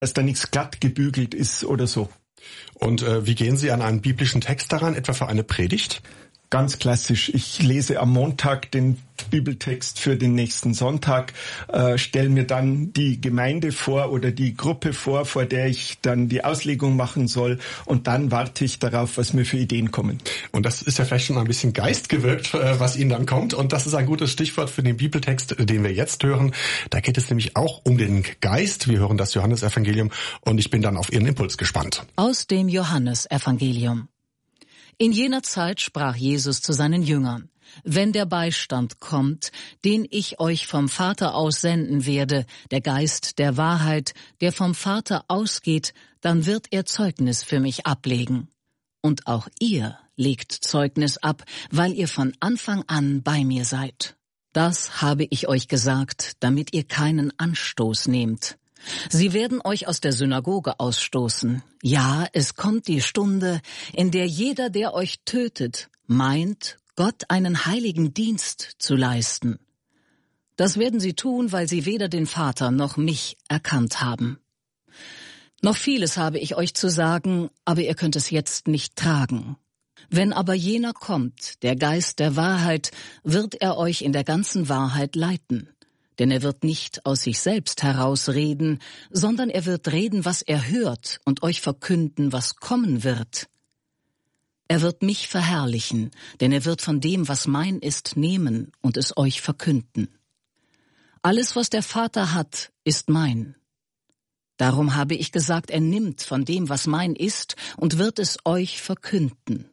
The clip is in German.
dass da nichts glatt gebügelt ist oder so. Und wie gehen Sie an einen biblischen Text daran, etwa für eine Predigt? Ganz klassisch. Ich lese am Montag den Bibeltext für den nächsten Sonntag, stelle mir dann die Gemeinde vor oder die Gruppe vor der ich dann die Auslegung machen soll, und dann warte ich darauf, was mir für Ideen kommen. Und das ist ja vielleicht schon ein bisschen geistgewirkt, was Ihnen dann kommt. Und das ist ein gutes Stichwort für den Bibeltext, den wir jetzt hören. Da geht es nämlich auch um den Geist. Wir hören das Johannesevangelium und ich bin dann auf Ihren Impuls gespannt. Aus dem Johannesevangelium. In jener Zeit sprach Jesus zu seinen Jüngern: Wenn der Beistand kommt, den ich euch vom Vater aus senden werde, der Geist der Wahrheit, der vom Vater ausgeht, dann wird er Zeugnis für mich ablegen. Und auch ihr legt Zeugnis ab, weil ihr von Anfang an bei mir seid. Das habe ich euch gesagt, damit ihr keinen Anstoß nehmt. Sie werden euch aus der Synagoge ausstoßen. Ja, es kommt die Stunde, in der jeder, der euch tötet, meint, Gott einen heiligen Dienst zu leisten. Das werden sie tun, weil sie weder den Vater noch mich erkannt haben. Noch vieles habe ich euch zu sagen, aber ihr könnt es jetzt nicht tragen. Wenn aber jener kommt, der Geist der Wahrheit, wird er euch in der ganzen Wahrheit leiten. Denn er wird nicht aus sich selbst herausreden, sondern er wird reden, was er hört, und euch verkünden, was kommen wird. Er wird mich verherrlichen, denn er wird von dem, was mein ist, nehmen und es euch verkünden. Alles, was der Vater hat, ist mein. Darum habe ich gesagt, er nimmt von dem, was mein ist, und wird es euch verkünden.